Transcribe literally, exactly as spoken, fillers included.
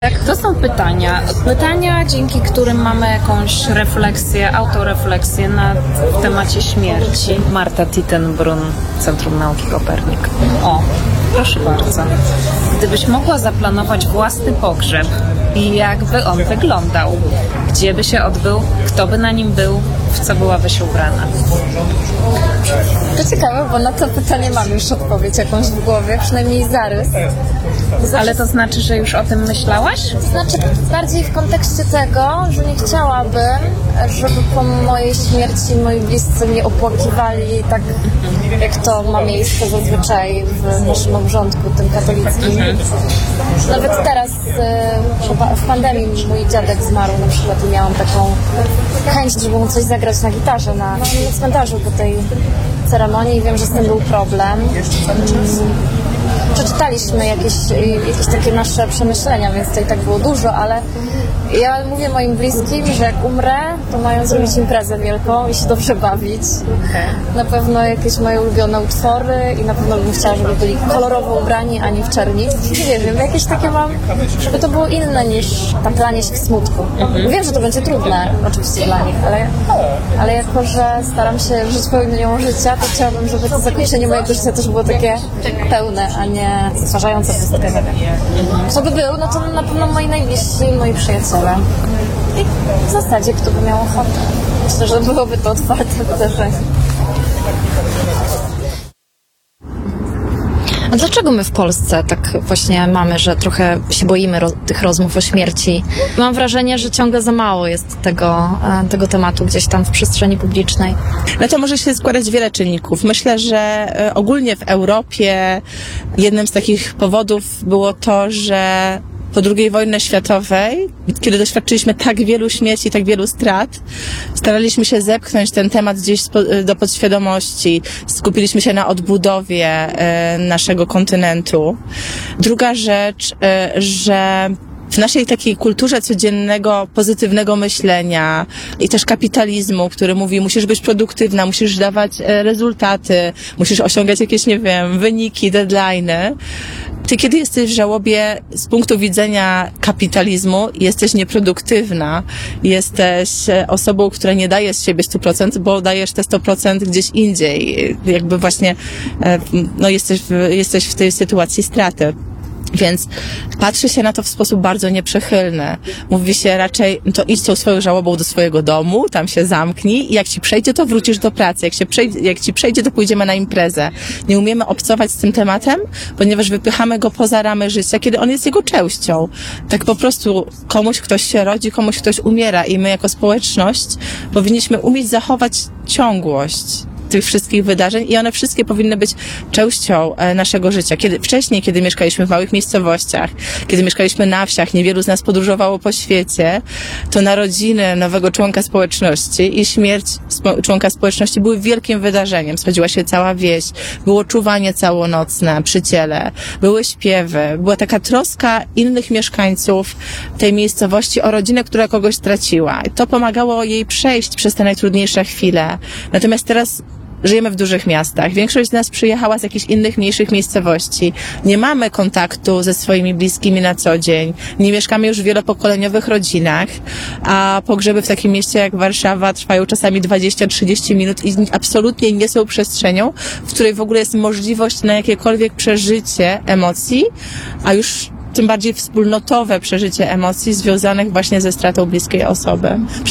Tak, to są pytania. Pytania, dzięki którym mamy jakąś refleksję, autorefleksję na w temacie śmierci. Marta Tittenbrunn, Centrum Nauki Kopernik. O, proszę bardzo. Gdybyś mogła zaplanować własny pogrzeb i jakby on wyglądał? Gdzie by się odbył? Kto by na nim był? W co byłabyś ubrana? To ciekawe, bo na to pytanie mam już odpowiedź jakąś w głowie, przynajmniej zarys. Ale to znaczy, że już o tym myślałaś? To znaczy bardziej w kontekście tego, że nie chciałabym, żeby po mojej śmierci moi bliscy mnie opłakiwali tak, jak to ma miejsce zazwyczaj w naszym obrządku, tym katolickim. Nawet teraz w pandemii mój dziadek zmarł na przykład i miałam taką chęć, żeby mu coś zagrać na gitarze na, na cmentarzu po tej ceremonii i wiem, że z tym był problem. Przeczytaliśmy jakieś, jakieś takie nasze przemyślenia, więc to i tak było dużo, ale ja mówię moim bliskim, że jak umrę, to mają zrobić imprezę wielką i się dobrze bawić. Na pewno jakieś moje ulubione utwory i na pewno bym chciała, żeby byli kolorowo ubrani, a nie w czerni. Nie wiem, jakieś takie mam, żeby to było inne niż taplanie się w smutku. Wiem, że to będzie trudne oczywiście dla nich, ale, ale jako, że staram się żyć pełnią życia, to chciałabym, żeby to zakończenie mojego życia też było takie pełne, a nie stwarzające pustkę. Kto by był, no to na pewno moi najbliżsi, moi przyjaciele. I w zasadzie kto by miał ochotę. Myślę, że byłoby to otwarte wydarzenie. A dlaczego my w Polsce tak właśnie mamy, że trochę się boimy ro- tych rozmów o śmierci? Mam wrażenie, że ciągle za mało jest tego, e, tego tematu gdzieś tam w przestrzeni publicznej. No to może się składać wiele czynników. Myślę, że e, ogólnie w Europie jednym z takich powodów było to, że po drugiej wojnie światowej, kiedy doświadczyliśmy tak wielu śmierci, tak wielu strat, staraliśmy się zepchnąć ten temat gdzieś do podświadomości. Skupiliśmy się na odbudowie e, naszego kontynentu. Druga rzecz, e, że w naszej takiej kulturze codziennego, pozytywnego myślenia i też kapitalizmu, który mówi, musisz być produktywna, musisz dawać rezultaty, musisz osiągać jakieś, nie wiem, wyniki, deadline'y. Ty, kiedy jesteś w żałobie z punktu widzenia kapitalizmu, jesteś nieproduktywna, jesteś osobą, która nie daje z siebie stu procent, bo dajesz te sto procent gdzieś indziej. Jakby właśnie, no jesteś w, jesteś w tej sytuacji straty. Więc patrzy się na to w sposób bardzo nieprzychylny. Mówi się raczej, no to idź tą swoją żałobą do swojego domu, tam się zamknij i jak ci przejdzie, to wrócisz do pracy. Jak się przejdzie, jak ci przejdzie, to pójdziemy na imprezę. Nie umiemy obcować z tym tematem, ponieważ wypychamy go poza ramy życia, kiedy on jest jego częścią. Tak po prostu komuś ktoś się rodzi, komuś ktoś umiera i my jako społeczność powinniśmy umieć zachować ciągłość tych wszystkich wydarzeń i one wszystkie powinny być częścią naszego życia. Kiedy, wcześniej, kiedy mieszkaliśmy w małych miejscowościach, kiedy mieszkaliśmy na wsiach, niewielu z nas podróżowało po świecie, to narodziny nowego członka społeczności i śmierć spo, członka społeczności były wielkim wydarzeniem. Schodziła się cała wieś, było czuwanie całonocne przy ciele, były śpiewy, była taka troska innych mieszkańców tej miejscowości o rodzinę, która kogoś straciła. To pomagało jej przejść przez te najtrudniejsze chwile. Natomiast teraz żyjemy w dużych miastach. Większość z nas przyjechała z jakichś innych, mniejszych miejscowości. Nie mamy kontaktu ze swoimi bliskimi na co dzień. Nie mieszkamy już w wielopokoleniowych rodzinach, a pogrzeby w takim mieście jak Warszawa trwają czasami dwadzieścia trzydzieści minut i absolutnie nie są przestrzenią, w której w ogóle jest możliwość na jakiekolwiek przeżycie emocji, a już tym bardziej wspólnotowe przeżycie emocji związanych właśnie ze stratą bliskiej osoby.